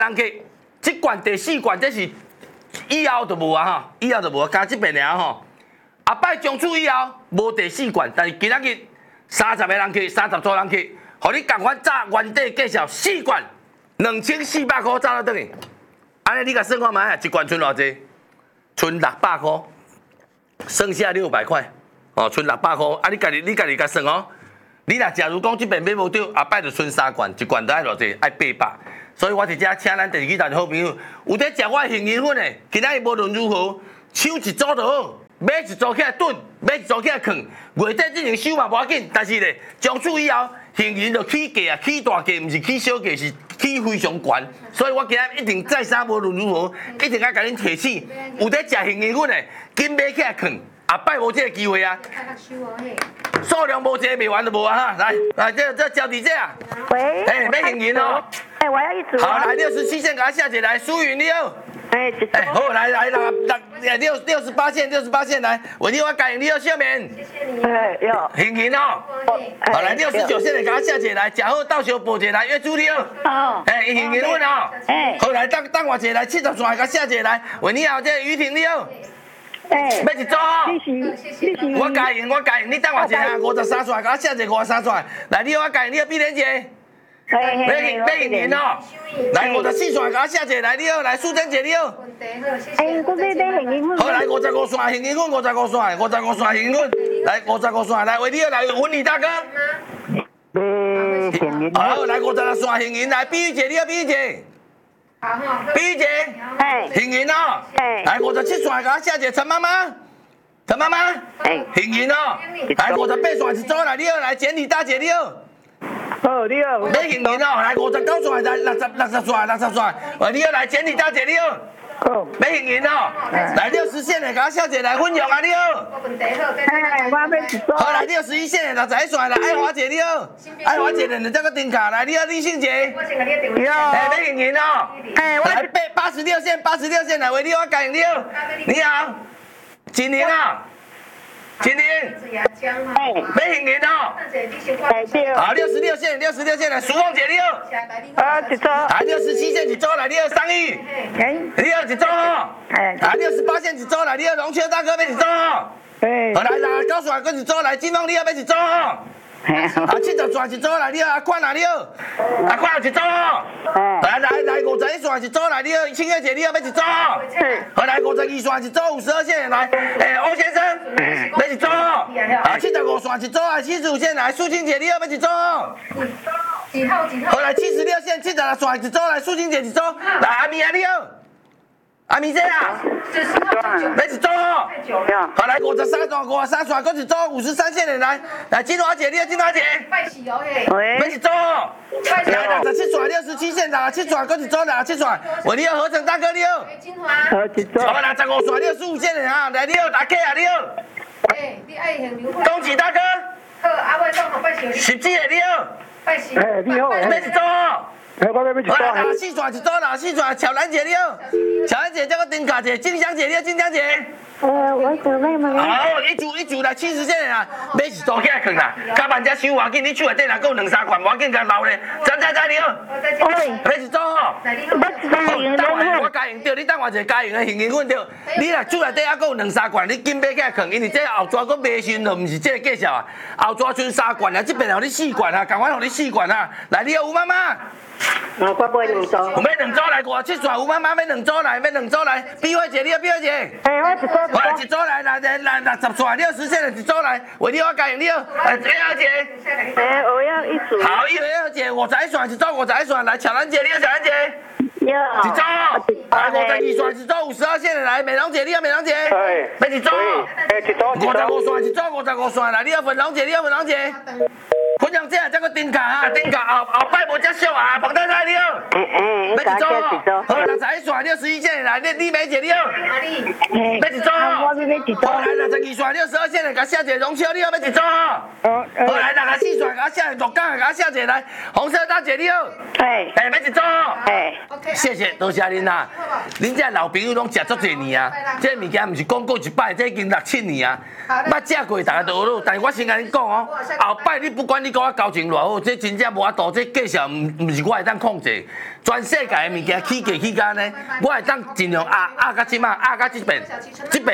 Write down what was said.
人客，这罐第4罐，这是以后就无啊哈，以后就无，加这边尔吼。后摆中暑以后无第4罐，但是今仔日30个人客，30组人客，互你共款炸原地计绍4罐，2400块炸到倒去。安尼你甲算看卖啊，一罐剩偌济？剩600块，剩下600块。哦，剩600块，啊，你家己甲算哦。你若假如讲这边买无着，后摆就剩3罐，一罐就爱偌济，爱800。所以我直接请咱第2期台好朋友，有在食我的杏仁粉的，今仔日无论如何，抢一组就好，买一组起来炖，买一组起来放。月底之前收嘛无要紧，但是咧，从此以后，杏仁就起价啊，起大价，毋是起小价，是起非常悬。所以我今日一定再三无论如何，一定要甲恁提醒，有在食杏仁粉的，紧买起来放。后摆无这个机会啊！数量无这卖完就无啊哈！来，这交弟姐啊！ 喂。 哎，买杏仁哦。 哎，我要一组。 好，来67线，给他下姐来，苏云你好。 哎， 好，来68线来，为你我改你好小面。 谢谢你。哎，有。 杏仁哦。好，来69线的，给他下姐来，食好到时候报姐来，约主你好。 好。 哎，杏仁粉哦。 哎。 好，来等我姐来，70线给他下姐来，为你好，这雨婷你好。 哎， 要一组哦。 谢谢。 我答应，你等我一下，53线，给我下一个53线。来，你好，我答应，你好，碧莲姐。买杏仁哦。来54线，给我下一个，来，你好，来素贞姐你好。 哎，我买杏仁粉。 好，来55线杏仁粉，55线杏仁粉，来55线，来，为你好，来文理大哥。 买杏仁。 好，来56线杏仁，来碧玉姐你好，碧玉姐。碧玉姐。 哎。 杏仁哦。哎。来57线，给我下一个陈妈妈。陈妈妈。哎。杏仁哦。来58线一组来，你好，来简体大姐你好。 好，你好。 买杏仁哦，来59线，来60线，喂，你好，来简体大姐你好。 好。 买杏仁哦，来60线的，给我小姐来分享啊你好。 哎，我买一组。 好，来61线的61线来，爱华姐你好，爱华姐的这个丁卡来，你好李信姐。 你好。 哎，买杏仁哦。 哎，我来86线来，喂，你好，感应你好，你好，金玲啊。今天，买杏仁哦。 哎，对。 好，66线来，苏凤姐你好。 啊，一组。 啊，67线一组来，你好，桑玉。 哎。 你好，一组哦。 哎。 啊，68线一组来，你好，龙秋大哥要一组哦。 哎。 好，来90线搁一组来，金凤你好要一组哦。啊，70线一组来，你好，阿宽啊你好，阿宽有一组哦。来51线一组来，你好，青月姐你好要一组哦。好，来52线一组，52线来，欧先生要一组哦。啊，75线一组来，75线来，苏青姐你好要一组哦。几号？好，来76线76线一组来，苏青姐一组，来阿咪啊你好。阿咪姐啊，要一组哦。好，来53线，搁一组53线的来，金华姐你好，金华姐。要一组哦。来67线67线67线搁一组67线，喂你好，何成大哥你好。 好，一组。 好，来15线65线的哈，来你好，大 K 啊你好。你爱杏仁粉。恭喜大哥。好，阿伟讲好拜寿。17的你好。拜寿。哎，你好。要一组哦。好，来64线一组64线，巧兰姐你好，巧兰姐这个丁卡姐，静香姐你好，静香姐。 我准备吗？ 好，一组来70线的啦，买一组起来放啦，加万只收要紧，你手内底若有2-3罐，要紧甲留咧。仔你好，买一组吼。我加用着，你等我一下加用的杏仁粉着。你若手内底还有2-3罐，你紧买起来放，因为这后抓搁卖新就毋是这个介绍啊。后抓剩3罐啊，这边互你4罐啊，共款互你4罐啊。来，你好吴妈妈。 我买2组。 有买2组来57线，吴妈妈买2组来，碧慧姐你好，碧慧姐。 哎，我一组。 好，一组来60线60线的一组来，为你我加用你好，A2姐。 哎，我要一组。 好，A2姐51线一组51线来，巧兰姐你好，巧兰姐。一组。来52线一组52线的来，美容姐你好，美容姐。要一组。一组。55线一组55线来，你好，粉龙姐你好，粉龙姐。分享这个丁卡后摆无遮俗啊，彭太太你好。要一组。好，61线61线来，李美姐你好。要一组。 我要一组。 好，来62线62线的，甲下一个荣秋你好，要一组哦。好，来64线甲下鹿港甲下一个来，红色大姐你好。要一组。谢谢，多谢恁啦。恁这老朋友拢食足侪年啊，这物件毋是讲过一摆，这已经6、7年啊。捌食过，大家都学咯。但是我先甲恁讲哦，后摆你不管你你讲我交情偌好，这真正无法度，这计数唔是我会当控制。全世界的物件起价起价呢，我会当尽量压到即马，压到即边。